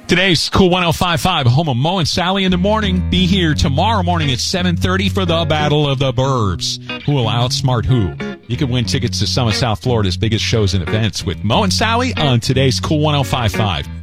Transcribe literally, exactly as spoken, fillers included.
Today's Cool one oh five point five, home of Mo and Sally in the morning. Be here tomorrow morning at seven thirty for the Battle of the Burbs. Who will outsmart who? You can win tickets to some of South Florida's biggest shows and events with Mo and Sally on today's Cool one oh five point five.